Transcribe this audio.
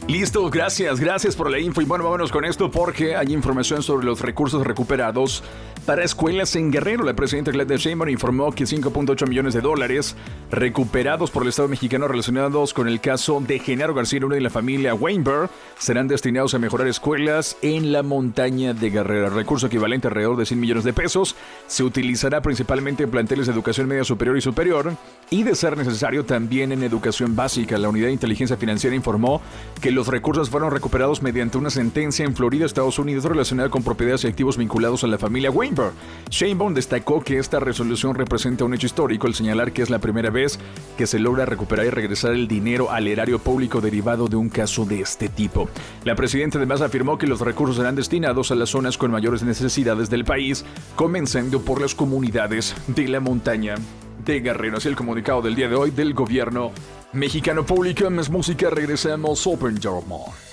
Listo, gracias por la info. Y bueno, vámonos con esto porque hay información sobre los recursos recuperados para escuelas en Guerrero. La presidenta Claudia Sheinbaum informó que $5.8 millones recuperados por el Estado mexicano relacionados con el caso de Genaro García Luna y la familia Weinberg serán destinados a mejorar escuelas en la montaña de Guerrero. El recurso equivalente a alrededor de 100 millones de pesos se utilizará principalmente en planteles de educación media superior y de ser necesario también en educación básica. La Unidad de Inteligencia Financiera informó que los recursos fueron recuperados mediante una sentencia en Florida, Estados Unidos, relacionada con propiedades y activos vinculados a la familia Weinberg. Sheinbaum destacó que esta resolución representa un hecho histórico al señalar que es la primera vez que se logra recuperar y regresar el dinero al erario público derivado de un caso de este tipo. La presidenta además afirmó que los recursos serán destinados a las zonas con mayores necesidades del país, comenzando por las comunidades de la montaña de Guerrero. Así el comunicado del día de hoy del gobierno mexicano. Publica más música, regresamos. Open Your Mind.